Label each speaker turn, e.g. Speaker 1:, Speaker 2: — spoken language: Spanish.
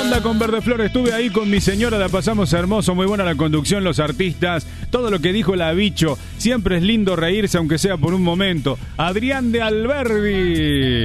Speaker 1: onda con Verdeflor. Estuve ahí con mi señora, la pasamos hermoso, muy buena la conducción, los artistas, todo lo que dijo la Bicho. Siempre es lindo reírse, aunque sea por un momento. Adrián de Alberdi.